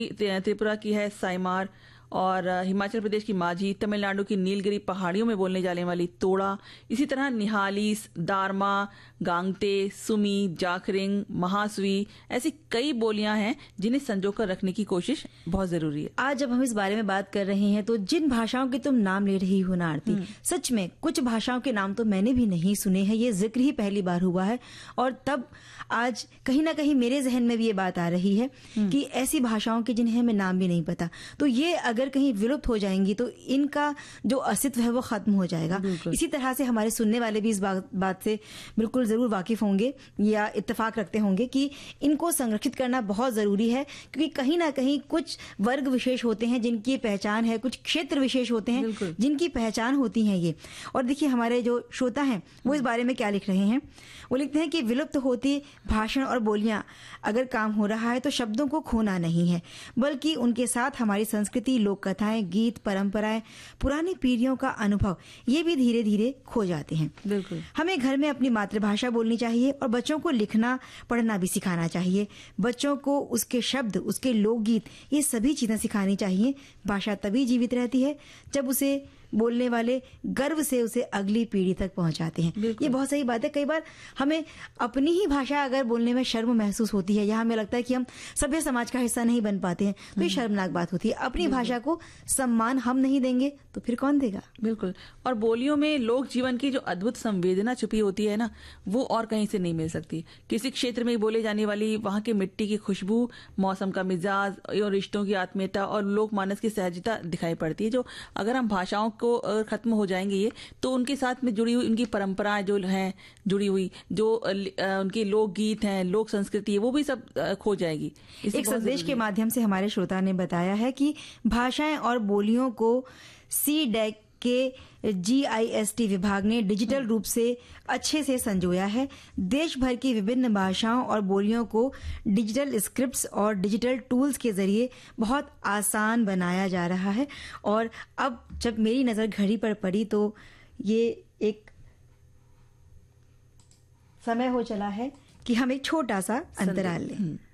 त्रिपुरा की है साइमार, और हिमाचल प्रदेश की माझी, तमिलनाडु की नीलगिरी पहाड़ियों में बोलने जाने वाली तोड़ा, इसी तरह निहालीस, दारमा, गांगते, सुमी, जाखरिंग, महासवी, ऐसी कई बोलियां हैं जिन्हें संजोकर रखने की कोशिश बहुत जरूरी है। आज जब हम इस बारे में बात कर रहे हैं तो जिन भाषाओं के तुम नाम ले रही हो ना आरती, सच में कुछ भाषाओं के नाम तो मैंने भी नहीं सुने हैं, ये जिक्र ही पहली बार हुआ है। और तब आज कहीं ना कहीं मेरे जहन में भी ये बात आ रही है कि ऐसी भाषाओं के जिन्हें हमें नाम भी नहीं पता, तो ये अगर कहीं विलुप्त हो जाएंगी तो इनका जो अस्तित्व है वो खत्म हो जाएगा। इसी तरह से हमारे सुनने वाले भी इस बात से बिल्कुल जरूर वाकिफ होंगे या इत्तेफाक रखते होंगे कि इनको संरक्षित करना बहुत जरूरी है, क्योंकि कहीं ना कहीं कुछ वर्ग विशेष होते हैं जिनकी पहचान है, कुछ क्षेत्र विशेष होते हैं जिनकी पहचान होती है ये। और देखिए हमारे जो श्रोता हैं वो इस बारे में क्या लिख रहे हैं। वो लिखते हैं कि विलुप्त होती भाषण और बोलियां अगर काम हो रहा है तो शब्दों को खोना नहीं है, बल्कि उनके साथ हमारी संस्कृति, लोक कथाएं, गीत, परंपराएं, पुरानी पीढ़ियों का अनुभव, ये भी धीरे धीरे खो जाते हैं। बिल्कुल, हमें घर में अपनी मातृभाषा बोलनी चाहिए और बच्चों को लिखना पढ़ना भी सिखाना चाहिए। बच्चों को उसके शब्द, उसके लोकगीत, ये सभी चीजें सिखानी चाहिए। भाषा तभी जीवित रहती है जब उसे बोलने वाले गर्व से उसे अगली पीढ़ी तक पहुंचाते हैं। ये बहुत सही बात है। कई बार हमें अपनी ही भाषा अगर बोलने में शर्म महसूस होती है या हमें लगता है कि हम सभ्य समाज का हिस्सा नहीं बन पाते हैं, तो ये शर्मनाक बात होती है। अपनी भाषा को सम्मान हम नहीं देंगे तो फिर कौन देगा। बिल्कुल, और बोलियों में लोक जीवन की जो अद्भुत संवेदना छुपी होती है ना, वो और कहीं से नहीं मिल सकती। किसी क्षेत्र में बोले जाने वाली वहां की मिट्टी की खुशबू, मौसम का मिजाज और रिश्तों की आत्मीयता और लोक मानस की सहजता दिखाई पड़ती है। जो अगर हम भाषाओं को अगर खत्म हो जाएंगे ये, तो उनके साथ में जुड़ी हुई उनकी परंपराएं जो हैं जुड़ी हुई, जो उनके लोक गीत हैं, लोक संस्कृति है, वो भी सब खो जाएगी। एक संदेश के माध्यम से हमारे श्रोता ने बताया है कि भाषाएं और बोलियों को CDAC के GIST विभाग ने डिजिटल रूप से अच्छे से संजोया है। देश भर की विभिन्न भाषाओं और बोलियों को डिजिटल स्क्रिप्ट्स और डिजिटल टूल्स के जरिए बहुत आसान बनाया जा रहा है। और अब जब मेरी नजर घड़ी पर पड़ी तो ये एक समय हो चला है कि हम एक छोटा सा अंतराल लें।